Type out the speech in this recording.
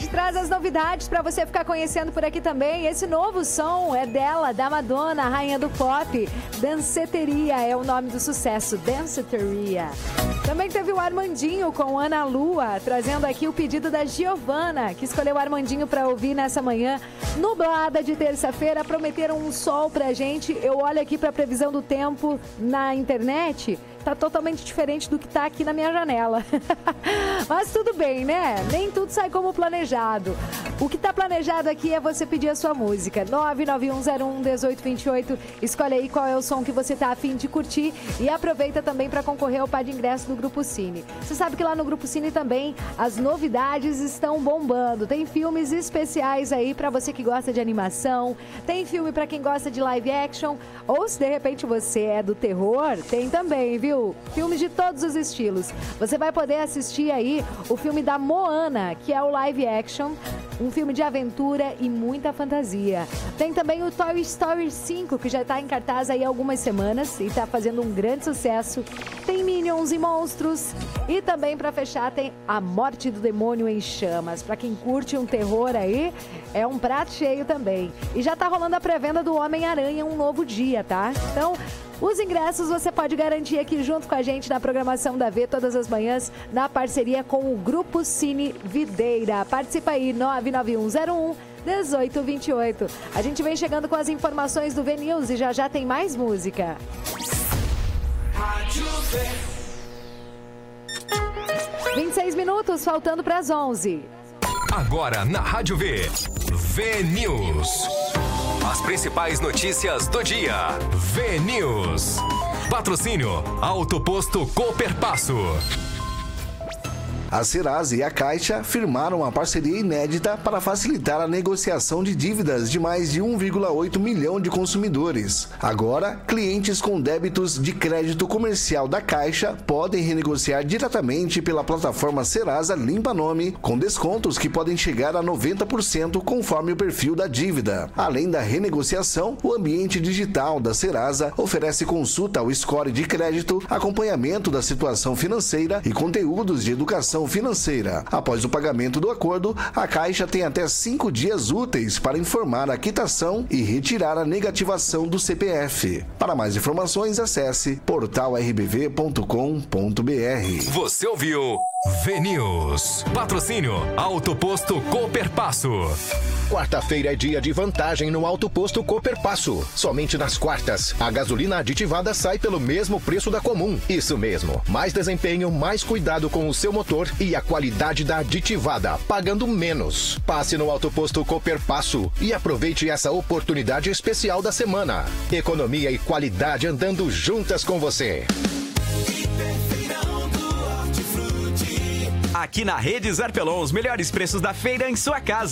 gente traz as novidades para você ficar conhecendo por aqui também. Esse novo som é dela, da Madonna, a rainha do pop. Danceteria é o nome do sucesso, Danceteria. Também teve o Armandinho com Ana Lua, trazendo aqui o pedido da Giovana, que escolheu o Armandinho para ouvir nessa manhã nublada de terça-feira. Prometeram um sol pra gente. Eu olho aqui para a previsão do tempo na internet. Tá totalmente diferente do que tá aqui na minha janela. Mas tudo bem, né? Nem tudo sai como planejado. O que tá planejado aqui é você pedir a sua música. 991011828. Escolhe aí qual é o som que você tá a fim de curtir e aproveita também para concorrer ao par de ingresso do Grupo Cine. Você sabe que lá no Grupo Cine também as novidades estão bombando. Tem filmes especiais aí para você que gosta de animação, tem filme para quem gosta de live action, ou se de repente você é do terror, tem também, viu? Filmes de todos os estilos. Você vai poder assistir aí o filme da Moana, que é o live action, um filme de aventura e muita fantasia. Tem também o Toy Story 5, que já está em cartaz aí há algumas semanas e está fazendo um grande sucesso. Tem Minions e Monstros. E também, para fechar, tem A Morte do Demônio em Chamas. Para quem curte um terror aí, é um prato cheio também. E já está rolando a pré-venda do Homem-Aranha Um Novo Dia, tá? Então, os ingressos você pode garantir aqui junto com a gente na programação da V todas as manhãs, na parceria com o Grupo Cine Videira. Participa aí, 991011828. A gente vem chegando com as informações do V-News e já tem mais música. Rádio V. 26 minutos, faltando para as 11. Agora na Rádio V, V-News. As principais notícias do dia. V-News. Patrocínio Auto Posto Cooperpasso. A Serasa e a Caixa firmaram uma parceria inédita para facilitar a negociação de dívidas de mais de 1,8 milhão de consumidores. Agora, clientes com débitos de crédito comercial da Caixa podem renegociar diretamente pela plataforma Serasa Limpa Nome, com descontos que podem chegar a 90% conforme o perfil da dívida. Além da renegociação, o ambiente digital da Serasa oferece consulta ao score de crédito, acompanhamento da situação financeira e conteúdos de educação financeira. Após o pagamento do acordo, a Caixa tem até 5 dias úteis para informar a quitação e retirar a negativação do CPF. Para mais informações, acesse portalrbv.com.br. Você ouviu V-News. Patrocínio Auto Posto Cooperpasso. Quarta-feira é dia de vantagem no Auto Posto Cooperpasso. Somente nas quartas, a gasolina aditivada sai pelo mesmo preço da comum. Isso mesmo, mais desempenho, mais cuidado com o seu motor e a qualidade da aditivada, pagando menos. Passe no Auto Posto Cooperpasso e aproveite essa oportunidade especial da semana. Economia e qualidade andando juntas com você. Aqui na Rede Zarpelon, os melhores preços da feira em sua casa.